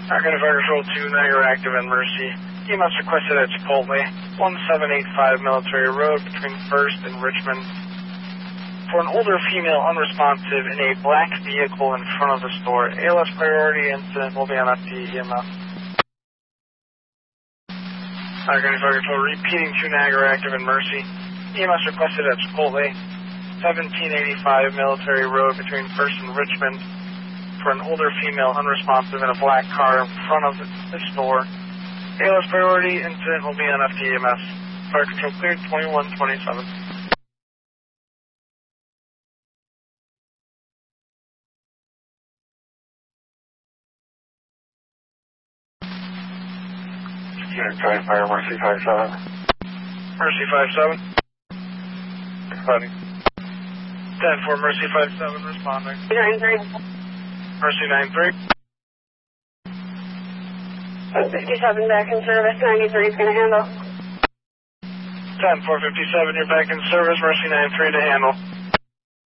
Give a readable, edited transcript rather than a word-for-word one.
Argonne Fire Control 2, Niagara Active and Mercy. EMS requested at Chipotle, 1785 Military Road between 1st and Richmond. For an older female unresponsive in a black vehicle in front of the store. ALS priority incident will be on FD EMS. Argonne Fire Control repeating 2, Niagara Active and Mercy. EMS requested at Chipotle, 1785 Military Road between 1st and Richmond. For an older female unresponsive in a black car in front of the store. ALS priority incident will be on FDEMS. Fire control cleared 2127. Unit Fire Mercy 57. Mercy 57. Responding. 10-4 Mercy 57 responding. 93. Mercy 93. 57 back in service, 93 is going to handle. 10-457, you're back in service, Mercy 93 to handle.